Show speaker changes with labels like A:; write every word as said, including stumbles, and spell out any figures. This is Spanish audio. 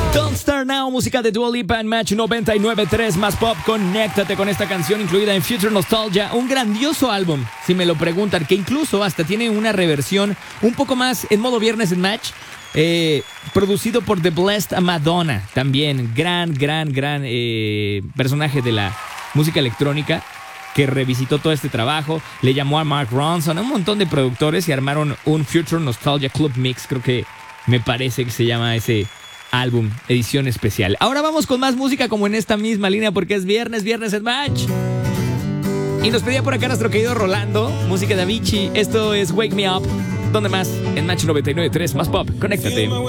A: Don't Start Now, música de Dua Lipa en Match noventa y nueve punto tres más pop. Conéctate con esta canción incluida en Future Nostalgia, un grandioso álbum, si me lo preguntan, que incluso hasta tiene una reversión un poco más en modo viernes en Match, eh, producido por The Blessed Madonna, también gran, gran, gran eh, personaje de la música electrónica, que revisitó todo este trabajo, le llamó a Mark Ronson, a un montón de productores y armaron un Future Nostalgia Club Mix, creo que me parece que se llama ese álbum, edición especial. Ahora vamos con más música como en esta misma línea porque es viernes, viernes en Match. Y nos pedía por acá nuestro querido Rolando, música de Avicii. Esto es Wake Me Up. ¿Dónde más? En Match noventa y nueve punto tres más pop. Conéctate.